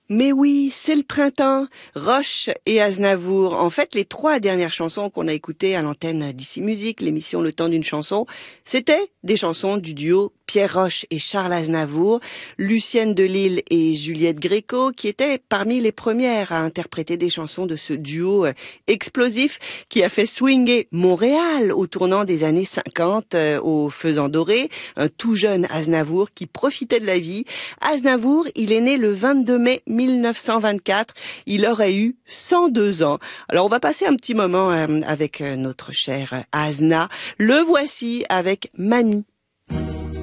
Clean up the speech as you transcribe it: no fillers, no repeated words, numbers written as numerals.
Mais oui, c'est le printemps, Roche et Aznavour. En fait, les trois dernières chansons qu'on a écoutées à l'antenne d'Ici Musique, l'émission Le Temps d'une chanson, c'était des chansons du duo Pierre Roche et Charles Aznavour, Lucienne Delille et Juliette Gréco, qui étaient parmi les premières à interpréter des chansons de ce duo explosif qui a fait swinger Montréal au tournant des années 50 au Faisan Doré, un tout jeune Aznavour qui profitait de la vie. Aznavour, il est né le 22 mai 1924. Il aurait eu 102 ans. Alors, on va passer un petit moment avec notre cher Azna. Le voici avec Mamie.